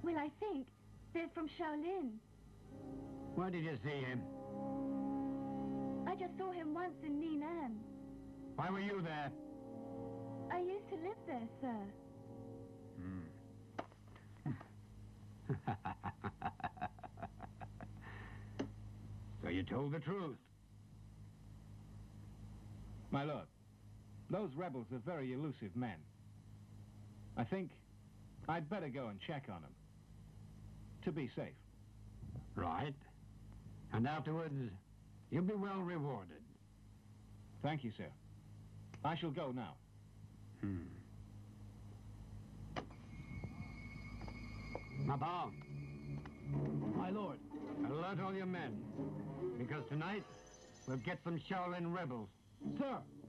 Well, I think they're from Shaolin. Where did you see him? I just saw him once in Ning'an. Why were you there? I used to live there, sir. So you told the truth. My lord, those rebels are very elusive men. I think I'd better go and check on them. To be safe. Right. And afterwards, you'll be well rewarded. Thank you, sir. I shall go now. Mabao, My lord. alert all your men. Because tonight, we'll get some Shaolin rebels. Sir.